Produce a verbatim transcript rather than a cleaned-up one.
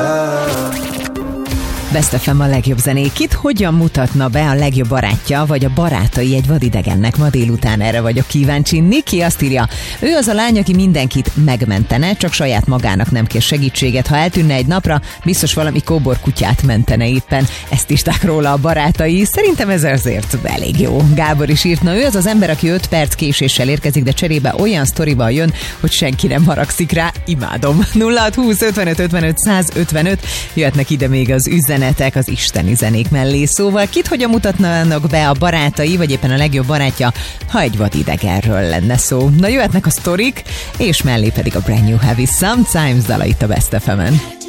Best ef em a legjobb zenék. Itt hogyan mutatna be a legjobb barátja, vagy a barátai egy vadidegennek? Ma délután erre vagyok kíváncsi. Niki azt írja, ő az a lány, aki mindenkit megmentene, csak saját magának nem kér segítséget. Ha eltűnne egy napra, biztos valami kóbor kutyát mentene éppen. Ezt írták róla a barátai. Szerintem ez azért elég jó. Gábor is írt, na ő az az ember, aki öt perc késéssel érkezik, de cserébe olyan sztorival jön, hogy senki nem haragszik rá. Imádom. nulla hat húsz ötvenöt ötvenöt százötvenöt. Jöhetnek ide még az üzenet az isteni zenék mellé. Szóval kit hogyan mutatnának be a barátai, vagy éppen a legjobb barátja, ha egy vadidegenről lenne szó. Na jöhetnek a sztorik, és mellé pedig a Brand New Heavy Sometimes dala itt a Best ef emen.